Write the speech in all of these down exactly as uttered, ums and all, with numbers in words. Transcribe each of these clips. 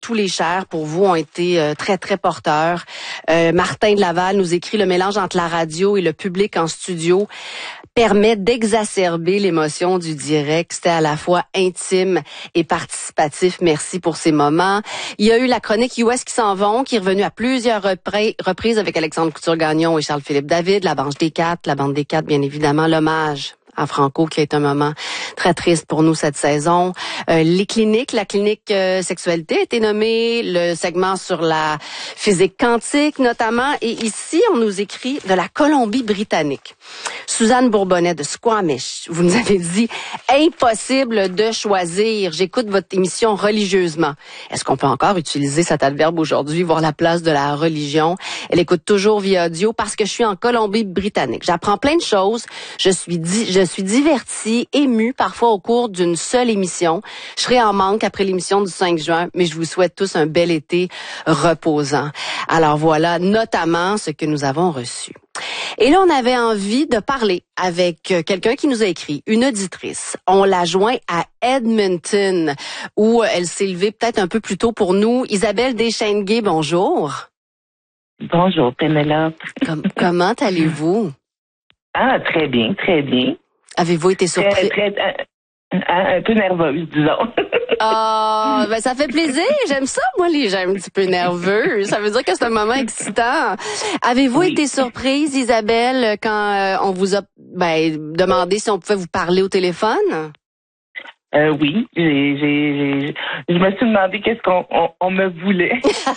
tous les chers pour vous ont été euh, très, très porteurs. Euh, Martin de Laval nous écrit « Le mélange entre la radio et le public en studio permet d'exacerber l'émotion du direct. C'était à la fois intime et participatif. Merci pour ces moments. » Il y a eu la chronique U S qui s'en vont, qui est revenue à plusieurs reprises avec Alexandre Couture-Gagnon et Charles-Philippe David, la Banche des Quatre, la Bande des Quatre, bien évidemment, l'hommage à Franco, qui est un moment très triste pour nous cette saison. Euh, les cliniques, la clinique euh, sexualité a été nommée, le segment sur la physique quantique notamment, et ici, on nous écrit de la Colombie-Britannique. Suzanne Bourbonnais de Squamish, vous nous avez dit « Impossible de choisir, j'écoute votre émission religieusement ». Est-ce qu'on peut encore utiliser cet adverbe aujourd'hui, voir la place de la religion? Elle écoute toujours via audio parce que je suis en Colombie-Britannique. J'apprends plein de choses, je suis di- je suis divertie, émue parfois au cours d'une seule émission. Je serai en manque après l'émission du cinq juin, mais je vous souhaite tous un bel été reposant. Alors voilà, notamment ce que nous avons reçu. Et là, on avait envie de parler avec quelqu'un qui nous a écrit, une auditrice. On l'a joint à Edmonton, où elle s'est levée peut-être un peu plus tôt pour nous. Isabelle Deschênes-Gay, bonjour. Bonjour, Pénélope. Com- comment allez-vous? Ah, très bien, très bien. Avez-vous été surpris? Très, très, un, un peu nerveuse, disons. Ah, ben ça fait plaisir. J'aime ça, moi, les gens un petit peu nerveux. Ça veut dire que c'est un moment excitant. Avez-vous Oui. été surprise, Isabelle, quand euh, on vous a ben, demandé si on pouvait vous parler au téléphone? Euh, oui, j'ai, j'ai, j'ai, je me suis demandé qu'est-ce qu'on on, on me voulait.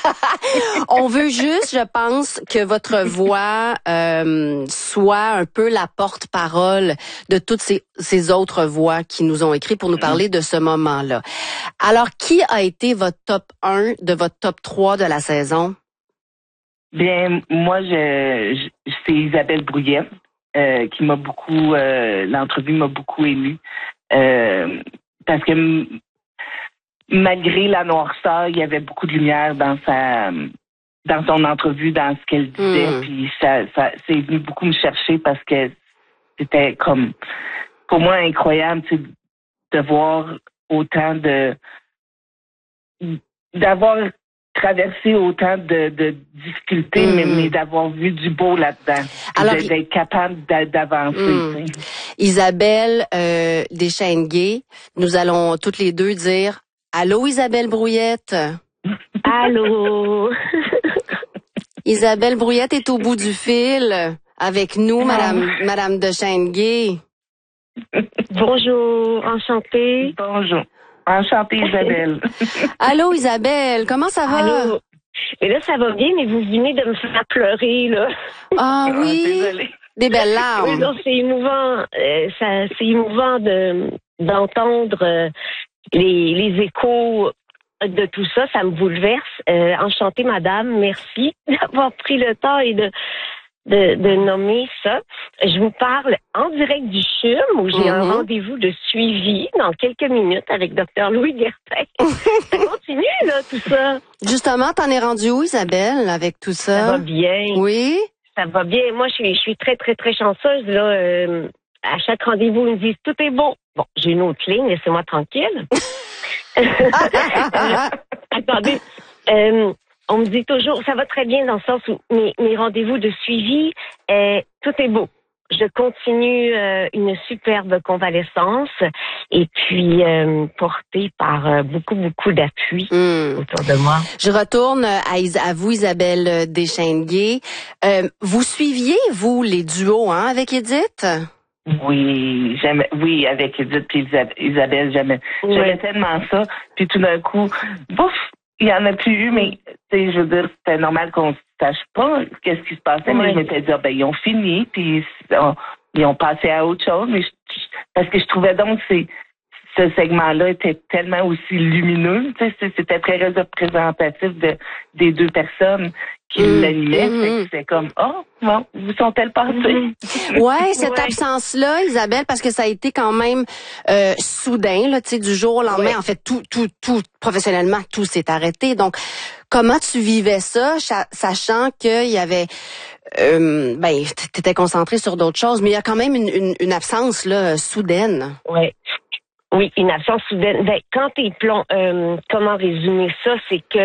On veut juste, je pense, que votre voix euh, soit un peu la porte-parole de toutes ces, ces autres voix qui nous ont écrit pour nous parler de ce moment-là. Alors, qui a été votre top un de votre top trois de la saison? Bien, moi, je, je c'est Isabelle Brouillette euh, qui m'a beaucoup, euh, l'entrevue m'a beaucoup émue. Euh, parce que m- malgré la noirceur, il y avait beaucoup de lumière dans sa dans son entrevue, dans ce qu'elle disait, Mm. puis ça, ça c'est venu beaucoup me chercher parce que c'était comme pour moi incroyable, tu sais, de voir autant de d'avoir traversé autant de, de difficultés, Mm. mais, mais d'avoir vu du beau là-dedans. Alors, Puis d'être capable d'a- d'avancer. Mm. tu sais. Isabelle euh, Deschênes-Gay, nous allons toutes les deux dire « Allô, Isabelle Brouillette? » Allô? Isabelle Brouillette est au bout du fil avec nous, Madame, Madame Deschênes-Gay. Bonjour, enchantée. Bonjour. Enchantée, Isabelle. Allô, Isabelle, comment ça va? Allô? Mais là, ça va bien, mais vous venez de me faire pleurer, là. Ah oui, Désolée. des belles Oui, larmes. non, c'est émouvant. Euh, ça, c'est émouvant de d'entendre euh, les, les échos de tout ça. Ça me bouleverse. Euh, enchantée, madame. Merci d'avoir pris le temps et de, de, de nommer ça. Je vous parle en direct du C H U M où j'ai Mhm. un rendez-vous de suivi dans quelques minutes avec docteur Louis Guertin. Ça continue, là, tout ça. Justement, t'en es rendue où, Isabelle, avec tout ça? Ça va bien. Oui? Ça va bien. Moi, je suis, je suis très, très, très chanceuse. Là, euh, à chaque rendez-vous, ils me disent tout est beau. Bon, j'ai une autre ligne, laissez-moi tranquille. Euh, attendez. Euh, on me dit toujours, ça va très bien dans le sens où mes, mes rendez-vous de suivi, euh, tout est beau. Je continue euh, une superbe convalescence et puis euh, portée par euh, beaucoup, beaucoup d'appui Hmm. autour de moi. Je retourne à, Is- à vous, Isabelle Deschênes-Gay. Euh, vous suiviez, vous, les duos hein, avec Edith? Oui, j'aimais, oui, avec Edith et Isa- Isabelle, j'aimais, Oui. j'aimais tellement ça. Puis tout d'un coup, bouf, il y en a plus eu, mais tu sais, je veux dire, c'était normal qu'on ne sache pas qu'est-ce qui se passait, Oui. mais je m'étais dit, ah, ben ils ont fini, puis on- ils ont passé à autre chose, mais je- je- parce que je trouvais donc que c'est ce segment-là était tellement aussi lumineux, tu sais, c'était très représentatif de des deux personnes qui Mm, l'animaient. mm, Fait que mm. c'était comme, oh, bon, vous sont-elles passées? Mhm. Ouais, cette Ouais. absence-là, Isabelle, parce que ça a été quand même euh, soudain, là, tu sais, du jour au lendemain. Ouais. En fait, tout, tout, tout, professionnellement, tout s'est arrêté. Donc, comment tu vivais ça, cha- sachant qu'il y avait, euh, ben, t'étais concentré sur d'autres choses, mais il y a quand même une, une, une absence là soudaine. Ouais. Oui, une absence soudaine. Ben, quand t'es plomb, euh, comment résumer ça, c'est que